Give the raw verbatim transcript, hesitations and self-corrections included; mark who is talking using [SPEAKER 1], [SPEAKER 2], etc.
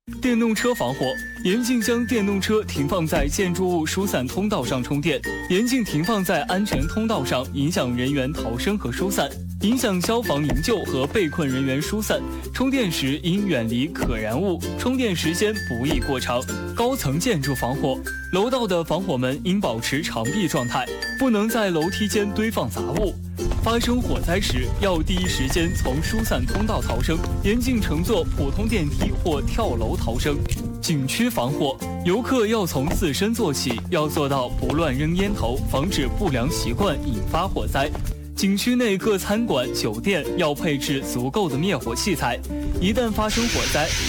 [SPEAKER 1] 电动车防火，严禁将电动车停放在建筑物疏散通道上充电，严禁停放在安全通道上，影响人员逃生和疏散，影响消防营救和被困人员疏散。充电时应远离可燃物，充电时间不宜过长。高层建筑防火，楼道的防火门应保持长闭状态，不能在楼梯间堆放杂物。发生火灾时，要第一时间从疏散通道逃生，严禁乘坐普通电梯或跳楼逃生。景区防火，游客要从自身做起，要做到不乱扔烟头，防止不良习惯引发火灾。景区内各餐馆、酒店要配置足够的灭火器材，一旦发生火灾，